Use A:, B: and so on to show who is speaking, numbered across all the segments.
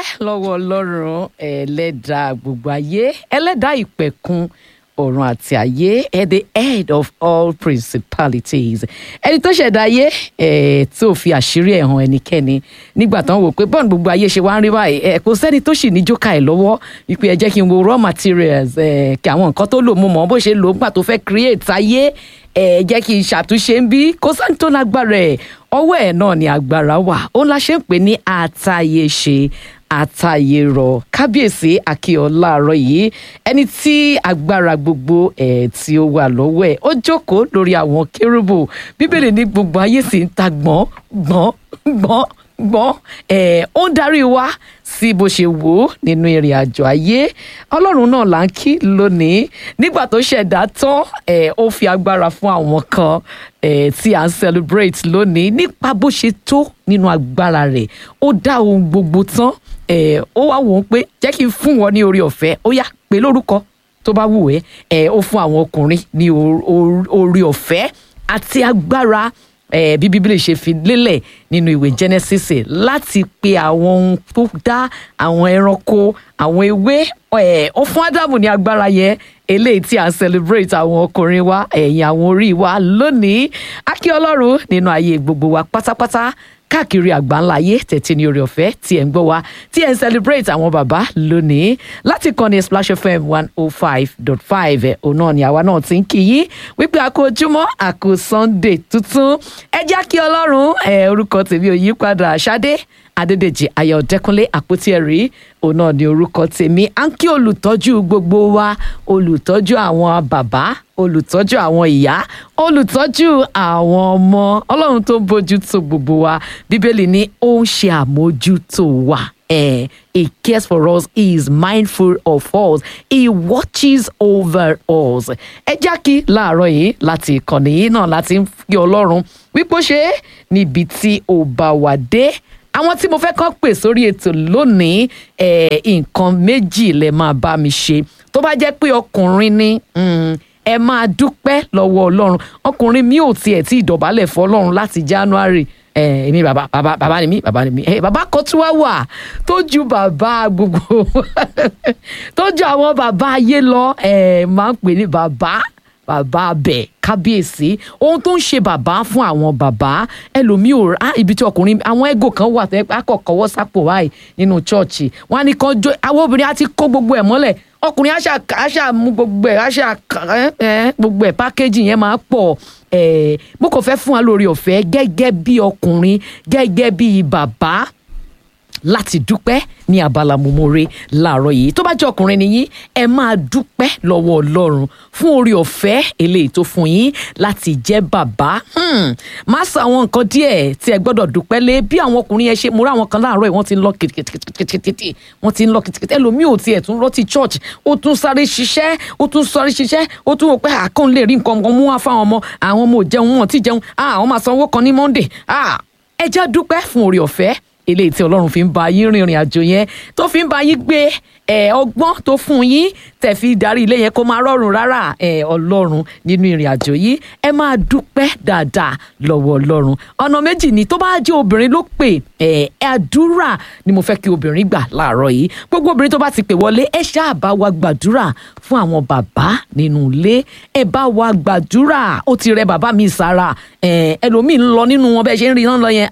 A: lọ́wọ́ ọlọ́run ẹlẹ́dàá gbogbo ayé ẹlẹ́dàá ìpẹ̀kun ọ̀run àti ayé the head of all principalities ẹni tó ṣẹ̀dá ayé tó fi àṣírí ẹ̀ hàn ẹnikẹ́ni nígbà tán wò pé bọ́ọ̀nù gbogbo ayé ṣe wá ń rí báyìí kò sẹ́ni tó sì ní jókà ẹ̀ lọ́wọ́ wípé ẹ jẹ́ kí n wo raw materials kí àwọn nǹkan tó lò mú mọ́ bó ṣe lò ó gbà tó fẹ́ create ayé jẹ́ kí n ṣàtúnṣe ń bí kò sáà tó lágbára ẹ̀ ọwọ́ ẹ̀ náà ni agbára wà ó la ṣe ń pè ní àtayéṣe àtayérọ kábíyèsí akíọlá àárọ̀ yìí ẹni tí agbára gbogbo tí ó wà lọ́wọ́ ẹ̀ ó jókòó lórí àwọn kérúbù bíbélì ní gbogbo ayé sì ń ta gbọ̀n gbọ̀n gbọ̀n gbọ́n ó ń darí wa sí bó ṣe wò ó nínú ìrìn àjò ayé ọlọ́run náà là ń kí lónìí nígbà tó ṣẹ̀dá tán ó fi agbára fún àwọn kan tí à ń celebrate lónìí nípa bó ṣe tó nínú agbára rẹ̀ ó dá ohun gbogbo tán ó wá wò ó pé jẹ́ kí n fún wọn ní orí ọ̀fẹ́ ó yá pé lórúkọ tó bá wù ẹ́ ó fún àwọn ọkùnrin ní orí ọ̀fẹ́ àti agbára bí bíbélì ṣe fi lélẹ̀ nínú ìwé Genesis láti pe àwọn ohun tó dá àwọn ẹranko àwọn ewé ó fún Ádámù ní agbára yẹn eléyìí tí à ń celebrate àwọn ọkùnrin wa ẹ̀yìn àwọn orí wa lónìí a kí Ọlọ́run nínú ayé gbogbo wa pátápátá káàkiri àgbáńlá ayé tẹ̀tí ní orí ọ̀fẹ́ tí ẹ̀ ń gbọ́ wa tí ẹ̀ ń celebrate àwọn bàbá lónìí láti kàn ní Splash FM 105.5 òun náà ni àwa náà ti ń kí yín wípé a kú ojúmọ́ a kú Sunday tuntun ẹ jẹ́ kí Ọlọ́run orúkọ tèmi ò yí padà Ṣadé Adédèjì Ayọ̀dẹ́kúnlé àpótí ẹ̀rí òun náà ni orúkọ tèmi à ń kí olùtọ́jú gbogbo wa olùtọ́jú àwọn bàbá olùtọ́jú àwọn ìyá olùtọ́jú àwọn ọmọ Ọlọ́run tó ń bójú tó gbogbo wa Bíbélì ní ó ń ṣe àmójútó wa. He cares for us. He is mindful of us. He watches over us. Ẹ já kí láàárọ̀ yìí láti ìkànnì yìí náà láti ń fi Ọlọ́run wípé ó ṣe é níbi tí ó bá wà dé. Àwọn tí mo fẹ́ kọ́ pè sórí ètò lónìí nǹkan méjì lè máa bá mi ṣe tó bá jẹ́ pé ọkùnrin ni ẹ máa dúpẹ́ lọ́wọ́ Ọlọ́run ọkùnrin mi ò tiẹ̀ tí ìdọ̀bálẹ̀ fọ́ Ọlọ́run láti January èmi bàbá ni mí bàbá kan tí wá wà tó ju bàbá gbogbo tó ju àwọn bàbá ayé lọ máa ń pè ní bàbá abẹ kábíyèsí ohun tó ń ṣe bàbá fún àwọn bàbá ẹlòmíì ò rà ibi tí ọkùnrin àwọn ego kan wà tẹ́ akọ̀kọ̀wọ́ sápò wáyé nínú chọ́ọ̀chì wọn á ní kan jó àwọn obìnrin á ti kó gbogbo ẹ̀ mọ́lẹ̀ ọkùnrin àṣà mú gbogbo ẹ̀ gbogbo ẹ̀ pákéjì yẹn máa pọ̀ mo kàn fẹ́ fún wa lórí ọ̀fẹ́ gẹ́gẹ́ bí ọkùnrin gẹ́gẹ́ bí bàbá láti dúpẹ́ ní abala mòmóre láàárọ̀ yìí tó bá jẹ́ ọkùnrin nìyí ẹ máa dúpẹ́ lọ́wọ́ Ọlọ́run fún orí ọ̀fẹ́ eléyìí tó fún yín láti jẹ́ bàbá má sọ àwọn nǹkan díẹ̀ tí ẹ gbọ́dọ̀ dúpẹ́ lé bí àwọn ọkùnrin yẹn ṣe múra àwọn kan láàárọ̀ yìí wọ́n ti ń lọ kìtìkìtì wọ́n ti ń lọ kìtìkìtì ẹlòmíì ò tiẹ̀ tún rọ́ọ̀tì church ó tún sáré ṣiṣẹ́ ó tún wò pé àkàn lè rí nǹkan mú wá fáwọn ọmọ àwọn ọmọ ò jẹun wọn ò tí jẹun àwọn máa sanwó kan ní Monday ẹ já dúpẹ́ fún orí ọ̀fẹ́ eléyìí tí Ọlọ́run fi ń bá yín rìnrìn àjò yẹn tó fi ń bá yín gbé ọgbọ́n tó fún yín tẹ̀ fi darí ilé yẹn kó máa rọrùn rárá Ọlọ́run nínú ìrìn àjò yìí ẹ máa dúpẹ́ dáadáa lọ́wọ́ Ọlọ́run ọ̀nà méjì ni tó bá jẹ́ obìnrin ló pè àdúrà ni mo fẹ́ kí obìnrin gbà láàárọ̀ yìí gbogbo obìnrin tó bá ti pè wọlé ẹ ṣáà bá wa gbàdúrà fún àwọn bàbá nínú ilé ẹ bá wa gbàdúrà ó ti rẹ bàbá mi sára ẹlòmíì ń lọ nínú wọn bẹ́ẹ̀ ṣe ń rí náà lọ yẹn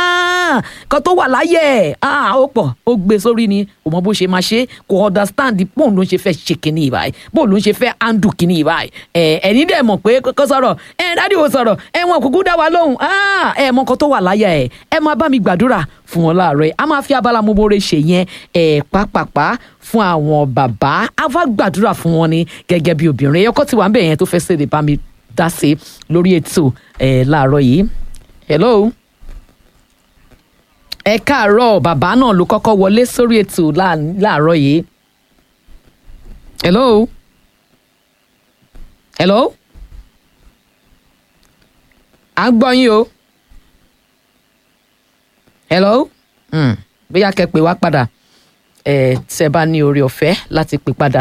A: kan tó wà láyé ó pọ̀ ó gbé sórí ni kò mọ bó ṣe máa ṣe kò understand bóun ló ń ṣe fẹ́ ṣe kínní ìbáyìí bóun ló ń ṣe fẹ́ handle kínní ìbáyìí ẹ̀yin dẹ̀ mọ̀ pé kó sọ̀rọ̀ dádì ò sọ̀rọ̀ wọn kúkú dá wa lóhùn mọ kan tó wà láyé ẹ máa bá mi gbàdúrà fún wọn láàárọ̀ a máa fi abala mobore ṣe yẹn pápápá fún àwọn bàbá a wá gbàdúrà fún wọn ni gẹ́gẹ́ bí obìnrin ẹyọkọ tí wà ń bẹ̀ yẹn tó fẹ́ ṣèlè bá mi dá sí lórí ètò láàárọ̀ yìí hello. Ẹ káàárọ̀ bàbá náà ló kọ́kọ́ wọlé sórí ètò láàárọ̀ yìí. Hello? À ń gbọ́ yín o. Hello? Bóyá kẹ́ pè wá padà. Tẹ́ bá ní orí ọ̀fẹ́ láti pè padà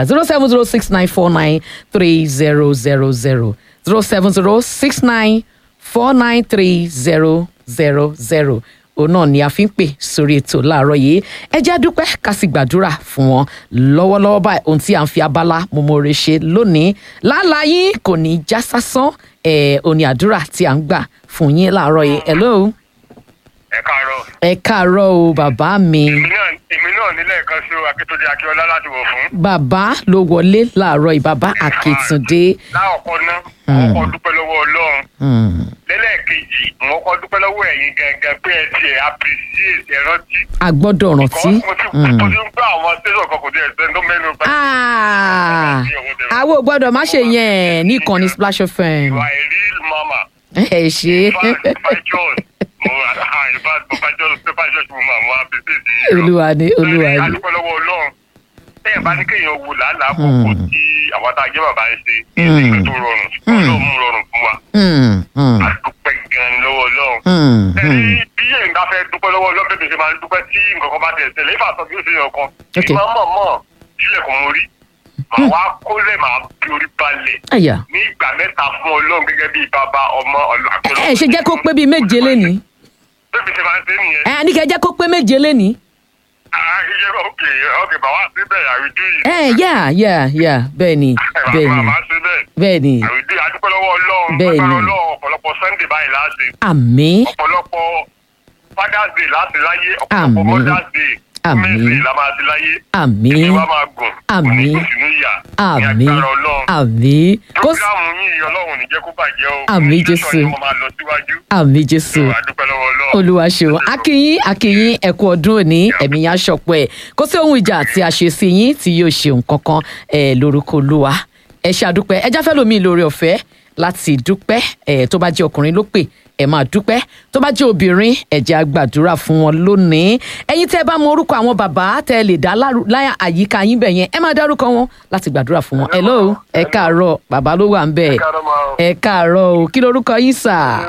A: 07069493000 07069493000. òun náà ni a fi ń pè sórí ètò láàárọ̀ yìí ẹ jẹ́ dúpẹ́ ká sì gbàdúrà fún wọn lọ́wọ́lọ́wọ́ báyìí ohun tí à ń fi abala mọ̀mọ́re ṣe lónìí lálá yín kò ní já sásán òní àdúrà tí à ń gbà fún yín láàárọ̀ yìí. Hello.
B: Ẹ káàárọ̀.
A: Ẹ káàárọ̀ o bàbá mi.
B: Èmi náà nílẹ̀ kan sí Akíntúndé Akíọlá láti wò fún.
A: Bàbá ló wọlé láàárọ̀ yìí bàbá Akíntúndé.
B: Láàkọ́ náà mo kọ́ dúpẹ́ lọ́wọ́ Ọlọ́run. Lẹ́lẹ́kejì mo kọ́ dúpẹ́ lọ́wọ́ ẹ̀yin gangan pé ẹ ti appreciate ẹ rántí.
A: A gbọ́dọ̀ rántí.
B: Mo ti ń gbọ́ àwọn station kan kò dé ẹ̀sẹ̀ tó mẹ́nu bá.
A: Àwọn ò gbọ́dọ̀ má ṣe yẹn ní ìkànnì Splash FM.
B: You are a real mama.
A: Ẹ ṣe. Olúwa ni Olúwa ni.
B: Adúpẹ́ lọ́wọ́ Ọlọ́run. Tẹ́yìn bá ní kéèyàn wo làálàá kòkó tí àwọn tá a jẹ́ bàbá ń ṣe ìṣègùn tó rọrùn Ọlọ́run mú rọrùn fún wa. Adúpẹ́ gan-an lọ́wọ́ Ọlọ́run. Ẹni bí èyí bá fẹ́ dúpẹ́ lọ́wọ́ Ọlọ́run bẹ́ẹ̀ ṣe máa ń dúpẹ́ tí nǹkan kan bá tẹ̀ ṣẹlẹ̀ ìfà sọ bí ó ṣe yàn kan. Ìmọ̀ mọ̀ sílẹ̀kùn mórí. Màá wá kólẹ̀ máa fi orí balẹ̀. Ní ìgbà mẹ́ta fún Ọlọ́run gẹ́gẹ́ bí bàbá ọmọ Ọlọ́run.
A: Ẹ ṣe jẹ́ kó pé bíi méje lénìí.
B: Bébí ṣe máa ń ṣe nìyẹn.
A: Ní kẹ́ jẹ́ kó pé méje lénìí.
B: Okay, bàbá síbẹ̀ àwùjọ yìí.
A: Bẹ́ẹ̀ni.
B: Bàbá síbẹ̀.
A: Bẹ́ẹ̀ni.
B: Àwùjọ adúpẹ́ lọ́wọ́ Ọlọ́run.
A: Bẹ́ẹ̀ni.
B: Adúpẹ́ lọ́wọ́ ọ̀pọ̀lọpọ̀ Sunday báyìí láti.
A: Àmín.
B: Ọ̀pọ̀lọpọ̀ Father's Day láti láyé. Ọ̀pọ̀lọpọ̀ Mother's Day. Mẹ́sì la máa ti láyé.
A: Àmín.
B: Ìwà máa gùn.
A: Àmín.
B: Òní ìyá.
A: Àmín.
B: Ní agbára Ọlọ́run.
A: Àmín.
B: Prógrámù yìí Ọlọ́run ní jẹ́ kó bàjẹ́ o.
A: Àmín Jésù. Àmín Jésù.
B: Adúpẹ́ lọ́wọ́ Ọlọ́run.
A: Olúwa ṣeun. Akínyín ẹ kú ọdún òní ẹ̀mí yá ṣọ̀pọ̀ ẹ̀ kó sí ohun ìjà tí a ṣe sí yín tí yóò ṣe nǹkan kan lórúkọ Olúwa ẹ ṣe àdúpẹ́ ẹ jáfẹ́ lómi lórí ọ̀fẹ́ láti dúpẹ́ tó bá jẹ́ ọkùnrin ló pè ẹ máa dúpẹ́ tó bá jẹ́ obìnrin ẹ jẹ́ á gbàdúrà fún wọn lónìí ẹ̀yin tẹ́ ẹ bá mọ orúkọ àwọn bàbá tẹ́ ẹ lè dá láyà àyíká yín bẹ̀ yẹn ẹ máa dárúkọ wọn láti gbàdúrà fún wọn. Hello ẹ káàárọ̀ bàbá ló wà ń bẹ̀ ẹ káàárọ̀ o kí lorúkọ yín sà.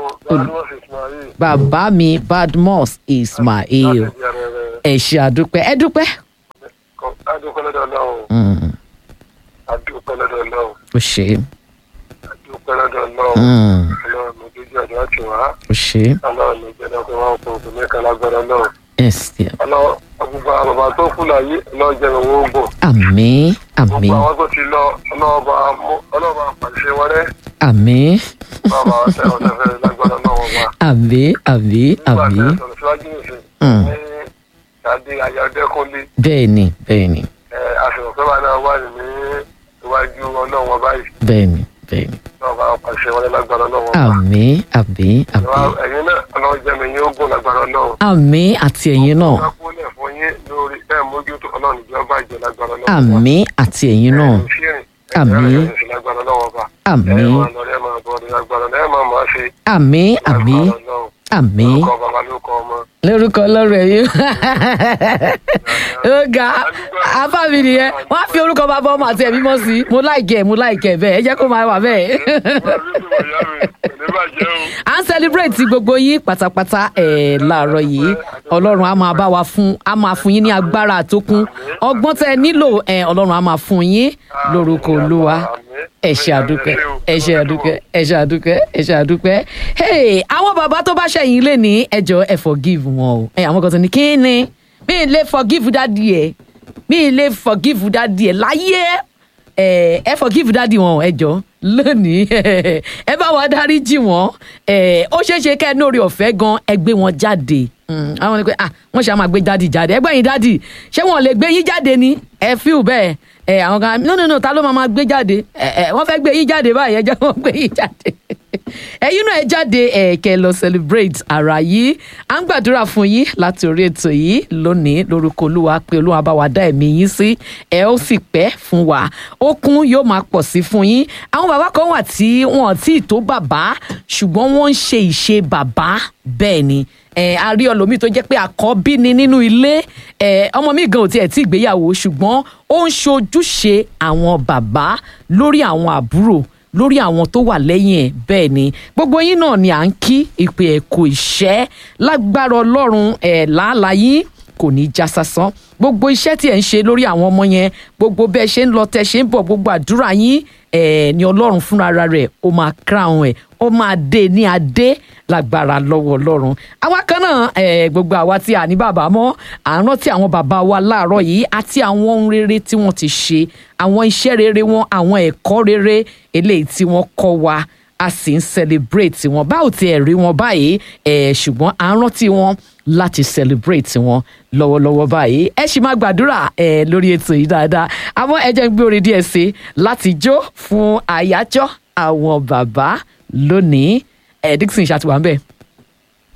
A: Bàbá mi Badmus Ismail ẹ ṣe àdúpẹ́ ẹ dúpẹ́.
B: Adúpẹ́ lọ́dọ̀ Ọlọ́run. Adúpẹ́ lọ́dọ̀ Ọlọ́run.
A: Ó ṣe é.
B: Adúpẹ́ lọ́dọ̀ Ọlọ́run. Ọlọ́run ló dójú àjọ àti wá.
A: Ó ṣe é.
B: Ọlọ́run ló jẹ́ náà pé wọ́n kò tó mẹ́ka lágbára Ọlọ́run.
A: Yes dear.
B: Ọlọ́run gbogbo àwọn bàbá tó kú láyé Ọlọ́run jẹ́ ìwọ̀n ogun.
A: Àmín àmín.
B: Gbogbo àwọn tó ti lọ Ọlọ́run bá pàṣẹ wọn rẹ́.
A: Àmín.
B: Bàbá ọ̀sẹ̀ ọ̀sẹ̀ fẹ́ lágbára Ọlọ́run wa.
A: Àmín àmín àmín.
B: Tàbí Ayọ̀dẹ́kúnlé.
A: Bẹ́ẹ̀ni.
B: Àṣìwọ̀n pé wà náà wà ní iwájú Ọlọ́run wọn báyìí.
A: Bẹ́ẹ̀ni.
B: Náà bá pàṣẹ wọn lágbára Ọlọ́run wa.
A: Àmín.
B: Ẹ̀yin náà Ọlọ́run jẹ́ mi yín ogun lágbára Ọlọ́run.
A: Àmín àti ẹ̀yin náà.
B: Ọlọ́run fún yín lórí bẹ́ẹ̀ mójútó Ọlọ́run ìjọba ìjọ lágbára Ọlọ́run.
A: Àmín àti ẹ̀yin náà. Àmín. Àmín. Àmín. Lórúkọ Ọlọ́run ẹ̀yìn ó ga afáàmì nìyẹn wọ́n á fi orúkọ bàbá ọmọ àti ẹ̀mí mọ́ sí mo láìkẹ́ bẹ́ẹ̀ ẹ jẹ́ kó máa wà bẹ́ẹ̀. À ń celebrate gbogbo yín pátápátá láàárọ̀ yìí Ọlọ́run á máa bá wa á máa fún yín ní agbára tó kún ọgbọ́n tẹ́ ẹ nílò Ọlọ́run á máa fún yín lórúkọ Olúwa ẹ ṣé àdúpẹ́. Àwọn bàbá tó bá ṣẹ̀yìn lé ní ẹjọ́ ẹ forgive wọn o àwọn kan tó ní kí ni mi ì lè forgive dádì ẹ̀ láyé ẹ forgive dádì wọn ẹjọ́ lónìí ẹ bá wa dáríjì wọn ó ṣeéṣe kẹ́ ẹ ní oore ọ̀fẹ́ gan ẹ gbé wọn jáde àwọn ni pé wọ́n ṣe máa gbé dádì jáde ẹgbẹ́ yín dádì ṣé wọ́n lè gbé yín jáde ni ẹ feel bẹ́ẹ̀ àwọn kan no ta ló máa gbé jáde wọ́n fẹ́ gbé yín jáde báyìí ẹ jẹ́ wọ́n gbé yín jáde ẹ̀yin náà ẹ jáde kẹ́ lọ celebrate ara yìí à ń gbàdúrà fún yín láti orí ètò yìí lónìí lórúkọ Olúwa pé Olúwa bá wa dá ẹ̀mí yín sí ẹ ó sì pẹ́ fún wa okun yóò máa pọ̀ sí fún yín àwọn bàbá kan wà tí wọn tí ì tó bàbá ṣùgbọ́n wọ́n ń ṣe ìṣe bàbá bẹ́ẹ̀ ni a rí ọlọ́mí tó jẹ́ pé àkọ́bí ni nínú ilé ọmọ mi gan ò tiẹ̀ tí ìgbéyàwó ṣùgbọ́n ó ń ṣojúṣe àwọn bàbá lórí àwọn àbúrò lórí àwọn tó wà lẹ́yìn ẹ̀ bẹ́ẹ̀ ni gbogbo yín náà ni à ń kí ìpè ẹ̀kọ́ ìṣẹ́ lágbára Ọlọ́run làálàá yín kò ní já sásán gbogbo iṣẹ́ tí ẹ̀ ń ṣe lórí àwọn ọmọ yẹn gbogbo bẹ́ẹ̀ ṣe ń lọ tẹ́ ṣe ń bọ̀ gbogbo àdúrà yín ni Ọlọ́run fúnra rẹ̀ ó máa crown ẹ̀ ó máa dé ní adé lágbára lọ́wọ́ Ọlọ́run. Àwa kan náà gbogbo àwa tí a ní bàbá mọ́ à ń rántí àwọn bàbá wa láàárọ̀ yìí àti àwọn ohun rere tí wọ́n ti ṣe, àwọn iṣẹ́ rere wọn, àwọn ẹ̀kọ́ rere eléyìí tí wọ́n kọ́ wa, a sì ń celebrate wọn. Báwo ti ẹ̀ rí wọn báyìí ṣùgbọ́n à ń rántí wọn láti celebrate wọn lọ́wọ́lọ́wọ́ báyìí. Ẹ ṣì máa gbàdúrà lórí ètò yìí dáadáa. Àmọ́ ẹ jẹ́ n gbé orin díẹ̀ sí láti jó fún àyájọ́ àwọn bàbá lónìí. Dixon ṣàtìwá ń bẹ̀.